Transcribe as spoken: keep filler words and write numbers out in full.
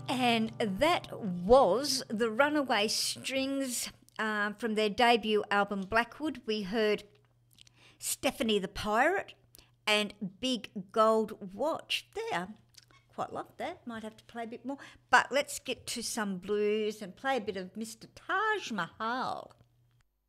And that was the Runaway Strings uh, from their debut album Blackwood. We heard Stephanie the Pirate and Big Gold Watch there. Quite like that. Might have to play a bit more. But let's get to some blues and play a bit of Mister Taj Mahal.